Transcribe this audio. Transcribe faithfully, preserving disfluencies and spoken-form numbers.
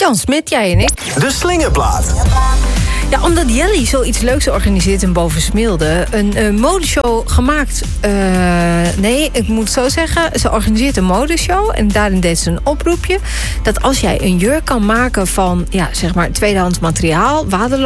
Jan Smit, jij en ik. De Slingerplaat. Ja, omdat Jelly zoiets leuks organiseert in Bovensmilde. Een uh, modeshow gemaakt... Uh, nee, ik moet zo zeggen. Ze organiseert een modeshow. En daarin deed ze een oproepje. Dat als jij een jurk kan maken van, ja, zeg maar, tweedehands materiaal, waardeloos